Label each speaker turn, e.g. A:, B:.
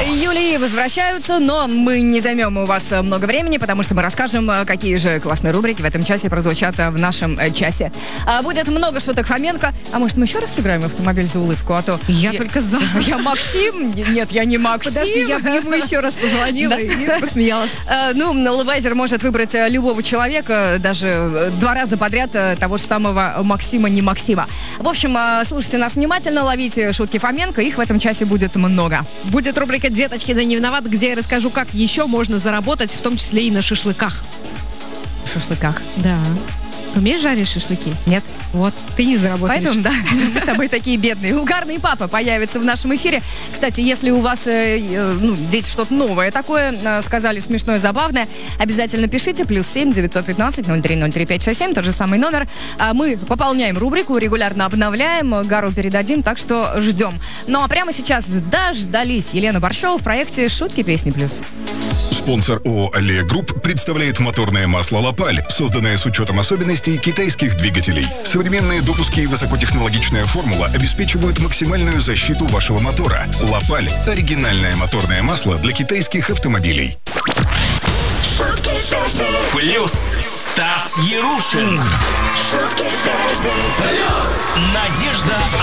A: и Юлией возвращаются, но мы не займем у вас много времени, потому что мы расскажем, какие же классные рубрики в этом часе прозвучат в нашем часе. Будет много шуток Фоменко. А может, мы еще раз сыграем «Автомобиль за улыбку»? А то
B: Я только за.
A: Я Максим? Нет, я не Максим.
B: Подожди, я бы ему еще раз позвонила и посмеялась.
A: Лайзер может выбрать любого человека, даже 2 раза подряд того же самого Максима, не Максима. В общем, слушайте нас внимательно, ловите шутки Фоменко, их в этом часе будет много.
B: Будет рубрика «Деточкины не виноват», где я расскажу, как еще можно заработать, в том числе и на шашлыках.
A: В шашлыках?
B: Да. Ты умеешь жарить шашлыки?
A: Нет.
B: Вот, ты не заработаешь.
A: Поэтому, да, мы с тобой такие бедные. Угарный папа появится в нашем эфире. Кстати, если у вас дети что-то новое такое сказали, смешное, забавное, обязательно пишите. +7 915 03 03 567, тот же самый номер. Мы пополняем рубрику, регулярно обновляем, Гару передадим, так что ждем. Ну а прямо сейчас дождались. Елена Борщева в проекте «Шутки, песни, плюс».
C: Спонсор ООО «Аллея Групп» представляет моторное масло «Лапаль», созданное с учетом особенностей китайских двигателей. Современные допуски и высокотехнологичная формула обеспечивают максимальную защиту вашего мотора. «Лапаль» – оригинальное моторное масло для китайских автомобилей.
D: Шутки, песни.
E: Плюс Стас Ярушин.
D: Шутки, песни.
E: Плюс Надежда